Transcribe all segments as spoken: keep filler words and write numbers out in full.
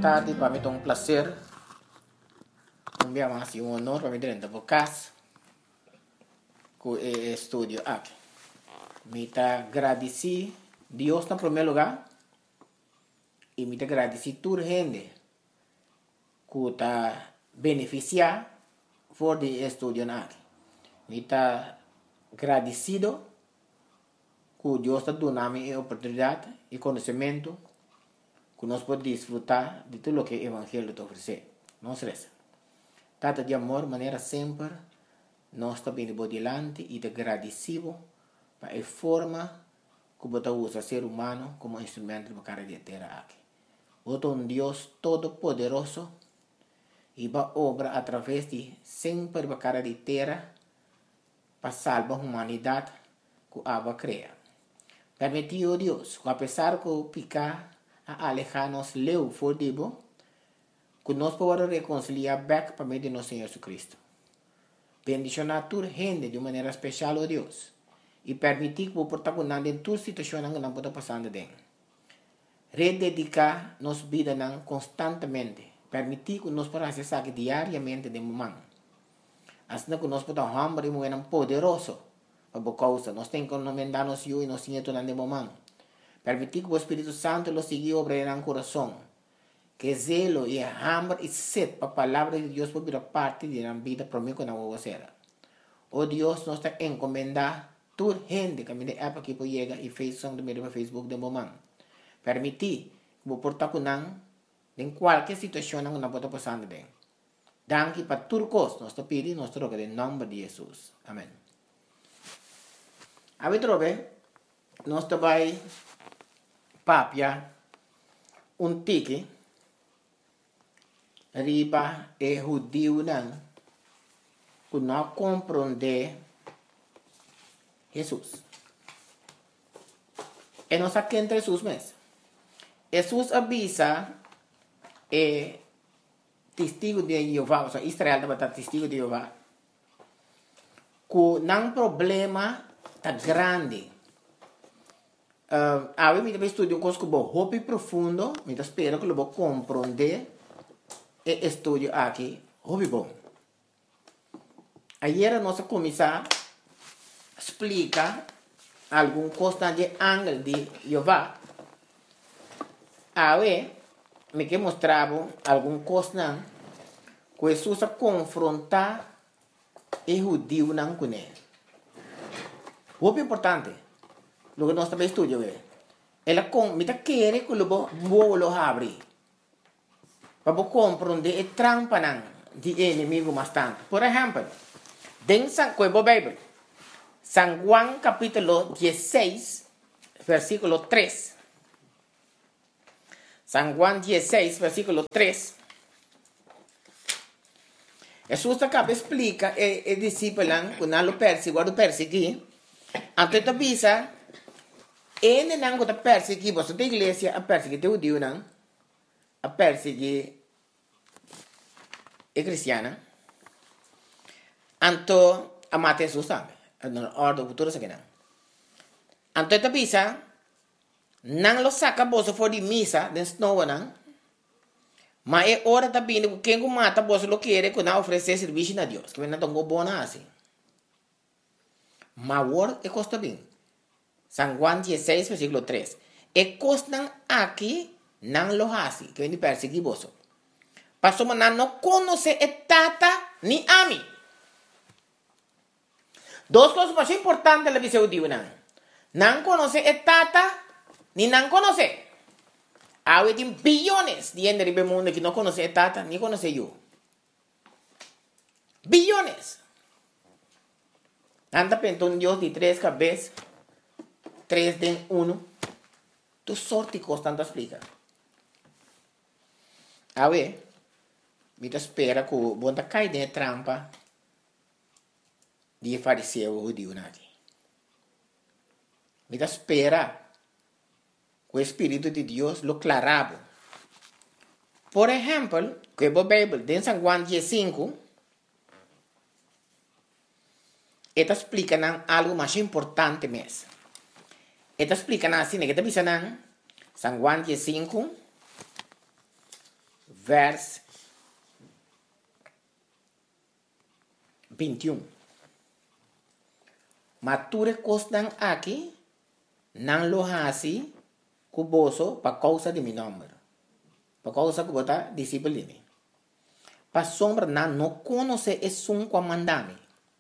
tarde, para mí es un placer, un día más y un honor para mí tener por casa con el estudio aquí. Me está agradecido Dios en primer lugar y me está agradecido toda gente que está beneficiada por el estudio aquí. Me está agradecido que Dios está dando la oportunidad y conocimiento que nos puede disfrutar de todo lo que el Evangelio te ofrece. No se resta. Trata de amor, manera siempre, nos está viendo por delante y te agradecido para la forma que vos usa el ser humano como instrumento para cada tierra aquí. Vos un Dios todopoderoso y va a obra a través de siempre para cada tierra para salvar la humanidad que Abba crea. Permitió Dios que a pesar que picar a alejarnos leu for dibo, que nos podamos reconciliar back para medio de nuestro Señor Jesucristo. Bendición a tu gente de manera especial, oh Dios, y permitir que vos protagonizar en tu situación que no pueda pasar de. Rededicar nos vida constantemente, permitir que nos podamos hacer diariamente de momento. Así que nos podamos hambre y muy poderoso, por causa, nos tenemos que encomendar-nos yo y nos siento de momento. Permitir que o Espírito Santo lo siga obrando no coração. Que zelo e hambre e sede para a palavra de Deus por parte da vida para mim que não vou ser. O Deus nos está encomendando toda gente que a minha época que chega e fez som do meu Facebook de momento. Permitir que o portar com não em qualquer situação não não pode passar bem. Danke para tudo coisa nós está pedindo nós troca em nome de Jesus. Amém. A ver trobe nós vai papia un tiki riba e judío nan que não compreende Jesus. E nós aqui entre Jesus mesmo. Jesus avisa e testigo de Jeová, ou seja, Israel deve estar testigo de Jeová, que não problema tá grande. Uh, a mí me estudio un cosa que es muy profundo, me espero que lo voy a comprender el estudio aquí, muy bueno. Ayer nos comenzó a explicar algún cosa de ángel de Jehová. A ver, me que mostraba algún cosa que Jesús a confrontar el judío con él. Muy importante. Lo que nós também estudamos é, ela com, me quer que lo bo lo abre, para compreender a trampa não de inimigo bastante. Por exemplo, dentro da Bíblia, San Juan capítulo dieciséis, versículo tres. San Juan dieciséis, versículo tres. Jesús acaba explica e e discípulo que não lo perseguiu, lo perseguiu. Então avisa Ele não está perseguindo, você tem igreja a perseguir o Deus, não? A perseguir a cristiana. Então, a matar Jesus também. Na ordem futura, isso aqui não. Então, ele avisa, não lo saca você fora de missa, dentro de novo, não? Mas é hora também que quem mata você lo quer, que não oferecer serviço a Deus, que não tem bom assim. Mas o hora é custa bem. San Juan dieciséis, versículo tres. E costan aqui não lo hace, que vem perseguir vos. Pastor manan não conhece a tata ni a mim. Duas coisas mais importantes da visão de Deus. Não conhece a tata, ni não conhece. Há bilhões de gente no mundo que não conhece a tata, ni conhece eu. Bilhões. Anda pensando um Deus de três cabeças. Tres de uno, tu sorte constante explica. A ver, me espera que o bom cai de trampa de fariseu o judeu aqui. Me espera que o Espírito de Deus lo clarabo. Por exemplo, que a Bíblia, em San Juan dieciséis, esta explica algo mais importante mesmo. Esta explica assim, que te dicen San Juan dieciséis, vers vinte e um. Mature costan aqui, não lo hasi, cuboso, para causa de meu nome. Para causa que bota disciplina. Para sombra, não, não conhece esse um comandame.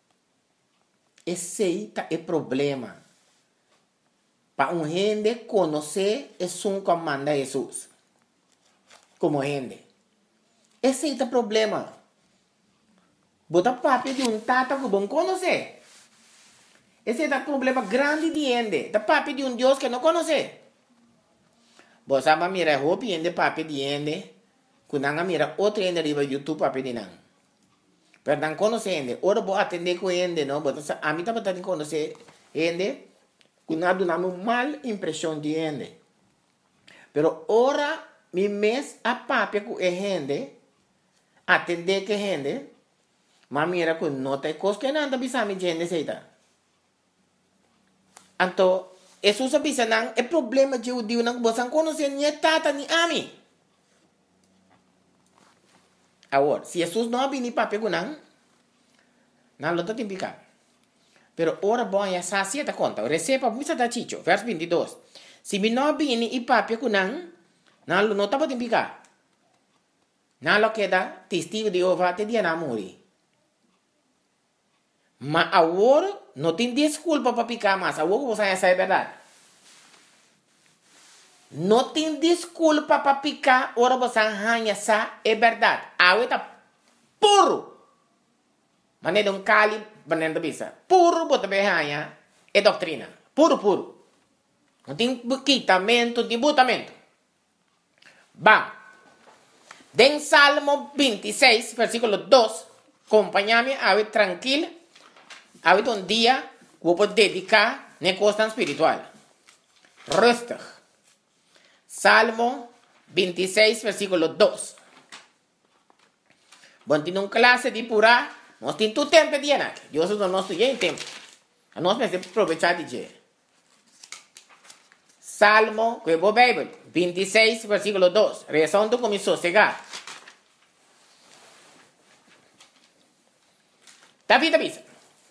Esse é o problema. Para um gente conhecer esse um comanda Jesus. Como gente. Esse é o problema. Bota papi de um tata que bom conhecer. Esse é o problema grande de gente. Da papi de um Deus que não conhece. Você sabe mira roupa gente papi de gente. Quando mira outra gente riba YouTube papi de não. Pero não conhece gente. Ora vou atender com gente, não. A mim também tem que conhecer gente. Quando dá uma mal impressão de gente. Pero ora mi mes a papi com a gente. Atender que gente. Mas mira que não tem coisa que não bisa mi gente seita. Então, isso se bisa não é problema de judeu não você conhecer nem tata nem ami. Agora, se Jesus não vem papi com não, não lo tem picar. Pero ora bom é sacia da conta. Receba misa da chicho, verso vinte e dois. Se me não vem e papi com não, não lo não tá tem picar. Não lo queda testigo de Jeová te dia na morrer. Mas agora não tem desculpa para picar mais. Agora você já sabe a verdade. Não tem desculpa para picar. Agora você já sabe a verdade. Agora está puro. Mas não é um cali, mas não é bisa. Puro, você vai ganhar. É doutrina. Puro, puro. Não tem quitamento, de botamento. Bom. Den Salmo vinte e seis, versículo dois. Acompanha-me, agora tranquilo. Ahorita un día voy a dedicar a cosa espiritual. Rustig. Salmo vinte e seis, versículo dois. Bueno, tiene una clase de pura. Nós temos tu tempo de aqui. Deus não nos tem tempo. A nós precisamos aproveitar de dia. Salmo, que é a Bíblia, vinte e seis, versículo dois. Reação do começou a chegar. Davi, Davi.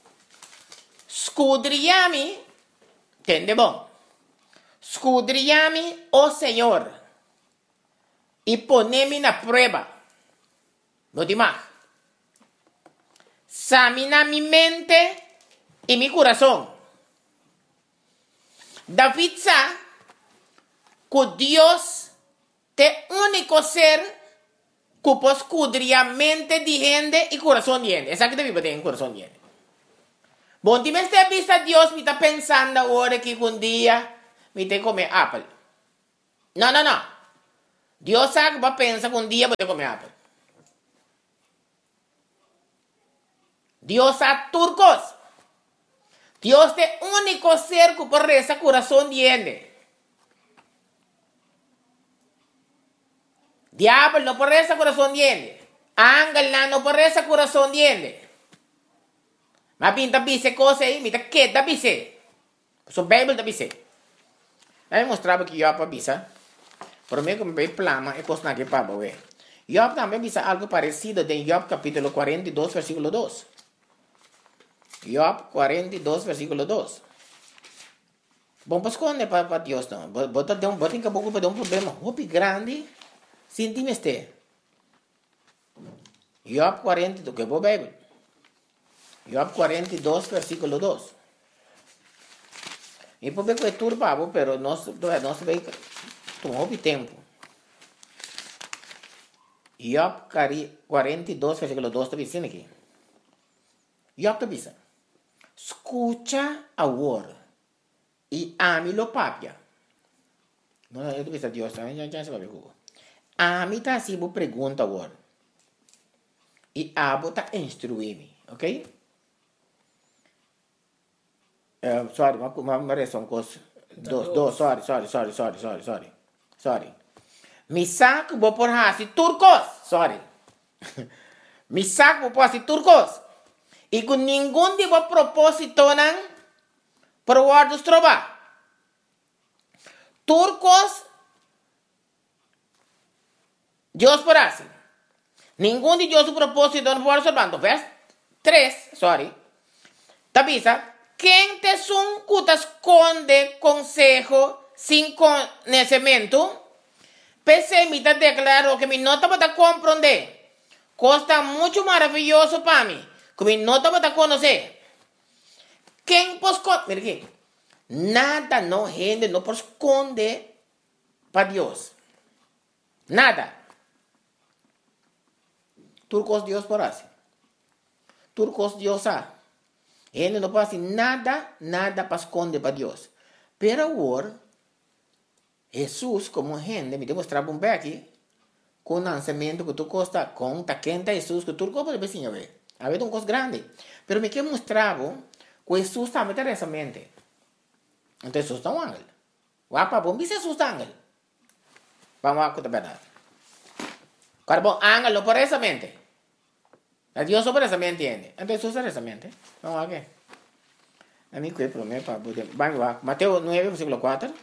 Scudriami, entende bom? Scudriami, oh Senhor, e ponemi na prova. No demais. Examina mi mente e mi coração. David sabe que Deus é o único ser que pode escudriar a mente de gente e coração de gente. Essa que David tem em coração de gente. Bom, se você está vista Deus, me está pensando agora que um dia me tem que comer apple. Não, não, não. Deus sabe que vai pensar que um dia vou ter que comer apple. Deus sabe turcos. Deus é o único ser que pode rezar coração de gente. Diablo não pode rezar coração de gente. Ángel não pode rezar coração de gente. Mas pinta bise coisa aí, me tá quieta bise. So Bíblia da bise. Aí mostrava que Job bisa. Por mim que me plama é coisa que para ver. Job também bisa algo parecido em Job capítulo quarenta e dois, versículo dois. Job quarenta e dois, versículo dois. Bom, pues quando é para Deus não. Bota de um, bota em caboclo para um problema. Hopi grande, senti-me este. Job quarenta e dois, que é boa Bíblia. Job quarenta e dois, versículo dois. E por que é turbado, pero nós nós vai tomar tempo. Job quarenta e dois, versículo dois está dizendo aqui. Job está dizendo: escucha agora e ame-lo papia. Não, eu estou dizendo Deus, também já já se vai ver. Ame tá assim, vou pergunta agora. E abo tá instruir-me, ok? Uh, sorry, uma, uma, uma reação coisa. Dos, dos, sorry, sorry, sorry, sorry, sorry, sorry. Sorry. Mi saco vou por hasi turcos. Sorry. Mi saco vou por hasi turcos. E com nenhum tipo de propósito não por guardos trova. Turcos Dios por así. Ningún de Dios su propósito no puede observando. Verso tres, sorry. Tabisa, quien te son cutas esconde consejo sin conocimiento, pese me declaro que mi nota para comprender. Costa mucho maravilloso para mí, que mi nota para conocer. Quem pode esconder? Mira aqui. Nada não rende, não pode esconder para Deus. Nada. Turcos Deus por assim. Turcos Deus há. Ele não pode fazer nada, nada para esconder para Deus. Pero agora, Jesus, como rende, me demonstrava um pouco aqui, com o lançamento que tu costa, com a quenta Jesus, que tu pode ver, ver. Havia um coisa grande. Pero me que mostrava que Jesus estava nessa mente. Então Jesus está um ángel. O apa bom, Jesus está ángel. Vamos a contar a verdade. Cara bom, ángel não por essa mente. A Deus só por essa mente entiende. Então Jesus está nessa mente. Vamos a ver. A mim que é problema para poder. Vamos lá. Mateus nove, versículo quatro.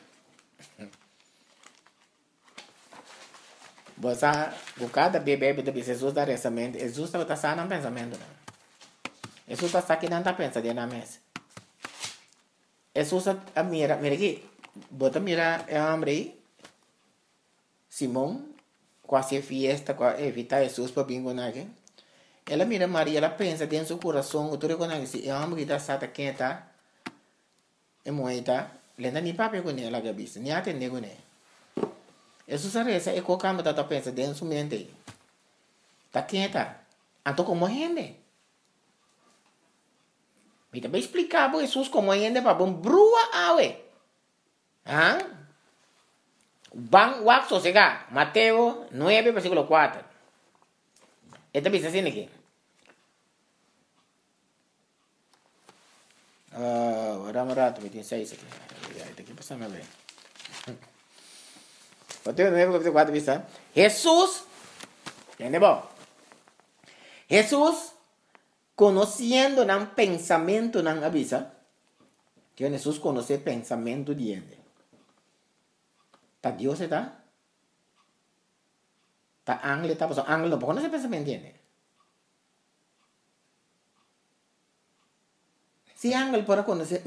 Você, por cada bebê de Jesus está nessa mente. Jesus está só no pensamento. Jesus está aqui não está pensando na mesa. Jesus a mira, mira aqui. Bota mira é homem aí. Simão, quase fiesta, quase evita Jesus para bingo aqui. Ela mira Maria, ela pensa dentro do coração, tu reconhece, é homem que está sata quem está, é moeda, lenda nem papel com ela que bicho, nem atende com ela. Jesus a reza, é qualquer coisa que pensa dentro do mente. Tá quem está? Então como rende? Me também explicar para Jesus como rende para bom brua awe. Ah? Bang wak sosega, Mateo nove, versículo quatro. Esta dice assim aqui. Uh, Vamos rato, vinte e seis aqui. Está aqui passando a ver. Mateo nove, versículo quatro dice: Jesús, ¿entiende bom? Jesús, conociendo el pensamiento nan avisa, que Jesús conoce el pensamiento de gente. ¿Está Dios está? ¿Está ángel está? Pues ángel no conoce el pensamiento de gente. Si ángel puede conocer,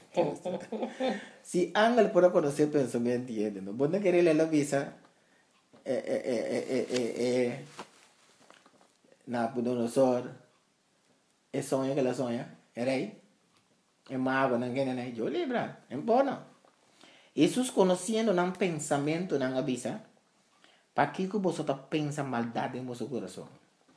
si ángel puede conocer el pensamiento de gente, no puede querer la visa, eh, eh, eh, eh, eh, eh, Nabucodonosor, el sueño que la sueña, el rey, el mago, no quiere nada, yo libra, es bueno. Jesús conociendo un pensamiento, no avisa, para que vosotros pensan maldad en vuestro corazón.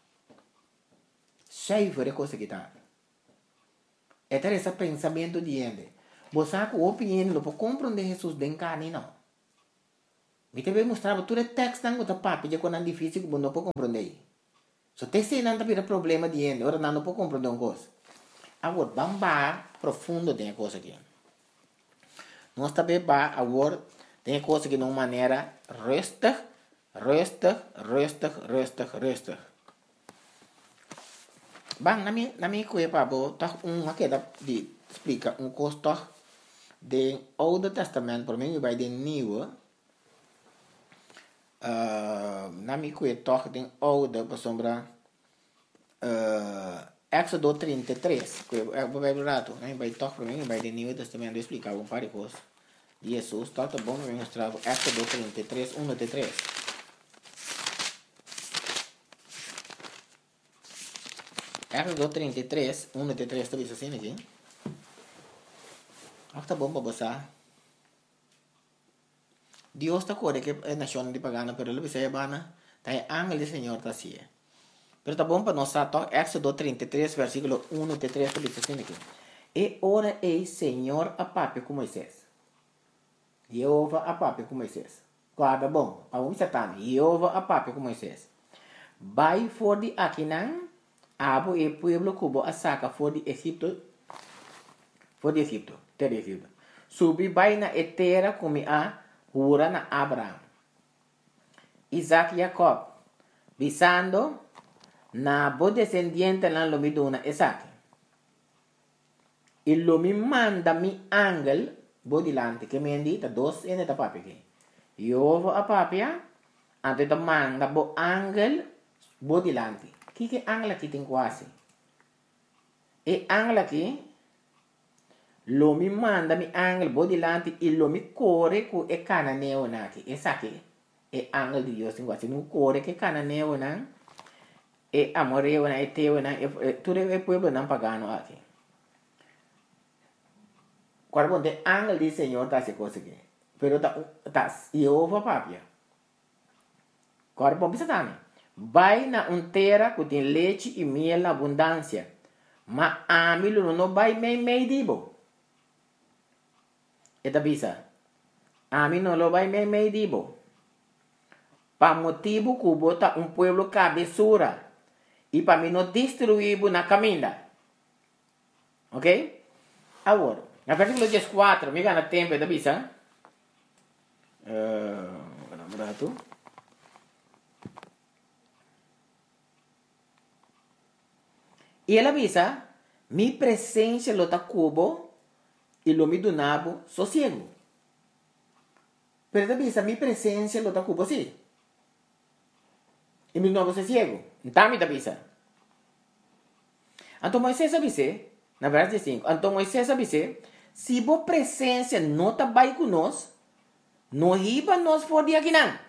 Cheio de coisa que está. Este es el pensamiento de gente. Vos sabes que opinión no puede comprender Jesus de carne, no. Me te voy a mostrar todo el texto que está papi, ya cuando es difícil que no puede comprender. So, te sei não tem problema de gente, ora não pode compreender uma coisa. Agora, vamos para profundo de coisa aqui. Nós também vamos agora tem coisa que de uma maneira resta, resta, resta, resta, resta. Bang, na minha, na minha coisa para botar uma que dá de explica um custo do Old Testamento, por mim vai de New. Uh, na minha coisa toca tem Old para sombra uh, Éxodo trinta e três, que é o Bíblia rato, né? Vai tocar para mim vai de New Testamento explicar um par de coisas. Jesus, tá bom, vai mostrar Éxodo trinta e três, um até três. Éxodo trinta e três, um até três, tá vendo assim aqui? Ah, tá bom para você. Deus está corre que é nação de pagana, pero ele vai bana, tá é ángel do Senhor tá assim. Pero tá bom para nós tá Éxodo trinta e três, versículo um até três, tá vendo assim aqui? E ora ei Senhor a papo com Moisés. Jeová a papo com Moisés. Guarda bom, para um satã, Jeová a papo com Moisés. Vai for de Aquinan, abo e pueblo cubo a saca for de Egipto, for de Egipto, ter de Egipto. Subi vai na etera como a jura na Abraham, Isaac e Jacob, visando na bo descendiente na lomiduna Isaac. E lo mi manda mi angel bo dilante, que me indita dos ene da papi que. Jeová a papia, Então, manda o ángel bo dilante. O que que ángel aqui tem quase? E ángel aqui, lo me manda mi ángel bo dilante e lo me corre com e cananeo aqui. Esse aqui é ángel de Deus tem quase. Não corre que cananeo não. E amoreo na e teu na e tudo é pueblo não pagano aqui. Quando ponte ángel do Senhor tá se coisa aqui. Pero tá tá Jeová papia. Quando ponte também. Vai na um terra que tem leite e mel na abundância. Mas a mim não vai meio meio dibo. Eta bisa. A mim não vai meio meio dibo. Pa motivo que bota um pueblo cabeçura. E para mim não destruir na caminha. Ok? Agora, na versículo quatro, me gana tempo da bisa. Uh, Berapa E ela avisa, mi presença lo ta cubo e lo mi donavo sossego. Pero ela avisa, mi presença lo ta cubo sim. E mi donavo sossego. Então me avisa. Então Moisés avisa, na verdade cinco, então Moisés avisa, se a presença não está bem conosco, não riba nós for de aqui não.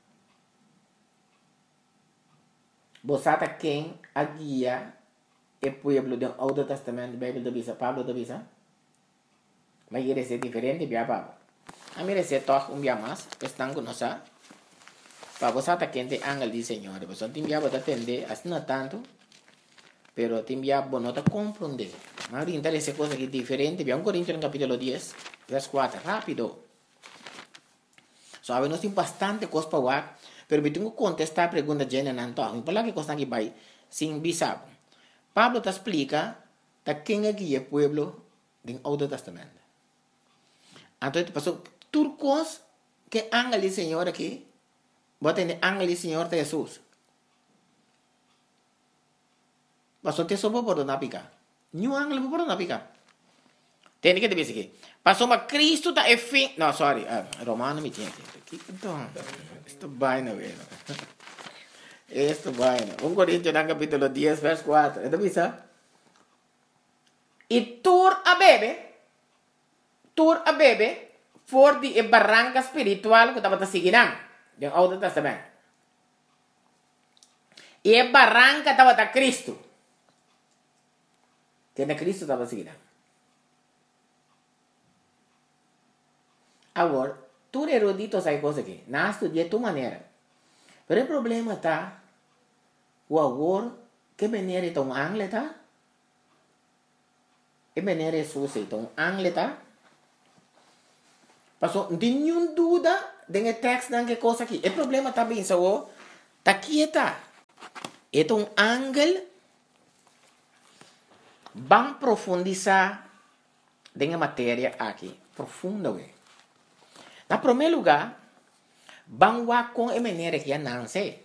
Você está quem a guia o pueblo do Antigo Testamento, Bíblia da Bisa, Pablo da Bisa. Mas ele é diferente de Pablo. A mim é toque um dia mais, estão com nós. Para você estar quente ángel do Senhor, você tem que atender, assim não tanto, pero tem que não compreender. Mas orientar essa coisa que é diferente, vamos Coríntios no capítulo dez, verso quatro, rápido. Sabe, nós temos bastante coisa para falar, pero eu tenho que contestar a pergunta de Jana não toque. Por lá que coisa aqui vai, sem bisabo. Pablo te explica de quem é que é o pueblo do Antigo Testamento. Então, passou turcos que ángel do Senhor aqui, bota em ángel do Senhor de Jesus. Passou te sopa por não picar. Nenhum ángel por não picar. Tem que te dizer aqui. Passou uma Cristo da fim. Não, sorry, uh, Romano me tinha aqui. Então, isto vai na vez. Esto vaina. um Coríntios no capítulo dez, verso quatro. ¿Esto bisa? E tur a bebe, tur a bebe, for di e barranca espiritual que estava seguindo do Antigo Testamento. E a barranca estava da Cristo. Que na Cristo estava seguindo. Agora, tu erudito sai coisa aqui. Não estudia tua maneira. Mas o problema está o agora que maneira é um ángel tá? Que maneira é sua é um ángel tá? Passou, não tem nenhuma dúvida de texto não que coisa aqui. O problema está bem só, tá aqui tá. É um ángel vamos profundizar na matéria aqui, profunda ué. Na primeiro lugar, vamos com a maneira que não sei.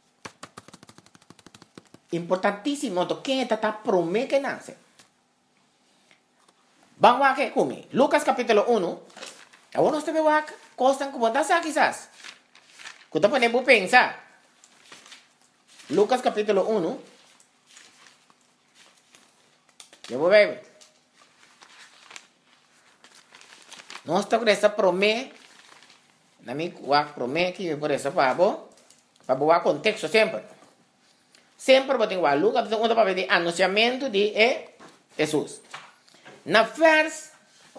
Importantíssimo, quem está tá prometendo que não sei. Vamos aqui comigo. Lucas capítulo um. Agora nós temos aqui, costam como das aqui, quizás. Quando podemos pensar. Lucas capítulo um. Eu vou ver. Nós estamos com essa promessa. Na minha promessa que por essa para para boa contexto sempre. Sempre vou ter que Lucas capítulo um para ver o anunciamento de Jesus. Na vers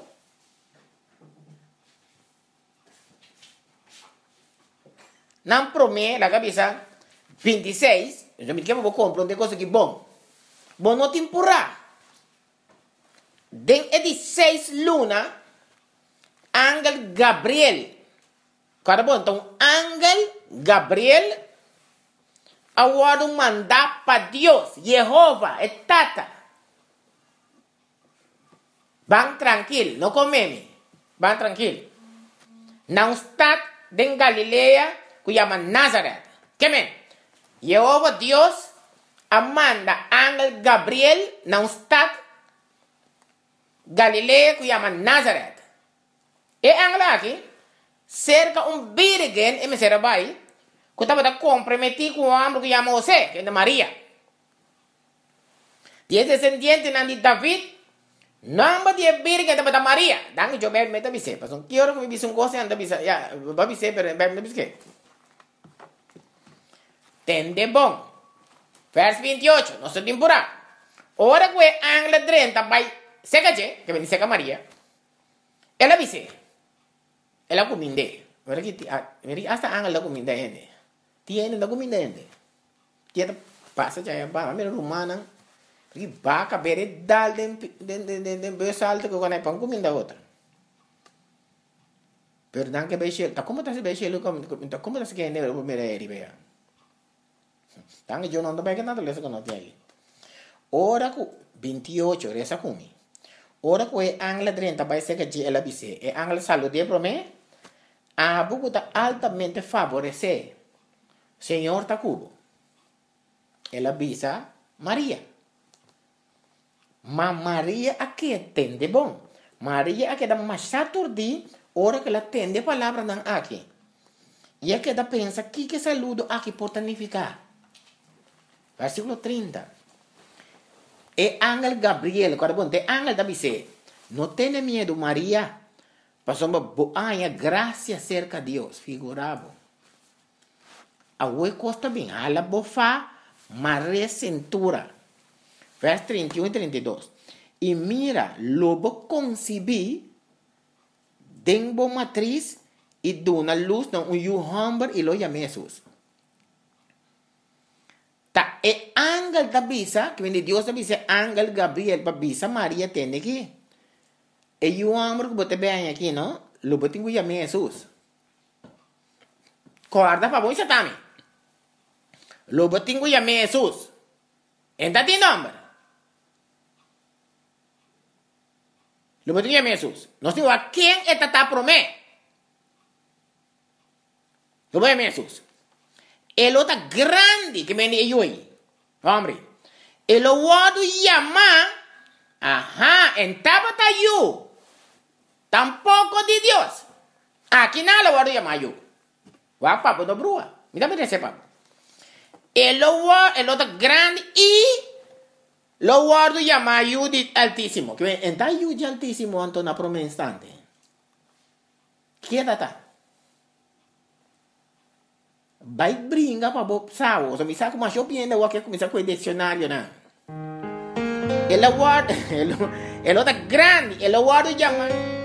na promessa da cabeça vinte e seis, eu me quero compreender coisa que bom. Bom não tem porra. Den é de seis luna, ángel Gabriel. Cara bom, então ángel Gabriel agora mandar para Deus, Jeová, é tata. Vão tranquilo, não comeme. Vão tranquilo. Não está em Galileia, que chama Nazaré. Que men? Jeová Deus manda ángel Gabriel, não está Galileia, que chama Nazaré. E ángel aqui, cerca um virgem, e me será bem, Quando você comprometi com o homem que chama José, que é Maria. Dia descendiente de David, namba dia virgem da Maria. Dangue jo bebe meta bise, pason quiero que me bise un cosa anda bise, ya, va bise pero bebe no bise. Tende bom. Vers veintiocho, nossa temporada. Ora que angla treinta vai seca che, que bendice a Maria. Ela bise. Ela cominde. Ora que meri hasta angla la cominde ende. Tiene la cominde ende. Tiene passa já ba, mera romana. Porque vaca bere dal den den den den den besalto que quando é pão comida outra. Pero dan que beche, tá como tá se beche lo como tá como tá se que ne o primeiro eri bea. Dan que eu não tô bem que nada lesa que não tem aí. Ora com veintiocho resa comi. Ora com é angla treinta vai ser que ela bise. É angla saúde para mim. A buco tá altamente favorecer. Senhor tá cubo. Ela bisa Maria. Mas Maria aqui entende bom. Maria aqui dá mais saturdi, ora que ela entende a palavra não aqui. E aqui dá pensa que que saludo aqui pode significar. Versículo trinta. E ángel Gabriel, quando bom, te ángel da dice, não tenha medo Maria, passamos boa graça cerca de Deus, figurado. A oi costa bem, a la bofa, Maria cintura. Vers trinta e um e trinta e dois. E mira, lobo concebí, denbo matriz, e dona luz, não, um yuhamber, e lo chamei Jesus. Ta, e ángel da bisa, que vem de Deus da bisa, ángel Gabriel, para bisa, Maria tem aqui. E yuhamber, que bote bem aqui, não? Lobo tem que chamei Jesus. Corda para bom, Satami. Lobo tem que chamei Jesus. Entra de nome. Lo que tenía Jesús. No sé a quién está promé. Lo voy a Jesús. El otro grande que viene yo ahí. Hombre. El otro llama. Ajá. En tabata yo. Tampoco de Dios. Aquí nada lo voy a llamar yo. Va papo do brua. Mira mira ese papo. El otro, el otro grande y lo guardo llama Judith Altísimo. Que entra Judith Altísimo ante una promesa instante. ¿Quién está? Vai brinca para o sábado. Se me saca uma chopinha, eu quero começar com o dicionário, né? Ele guarda, ele, ele é grande, ele guarda llama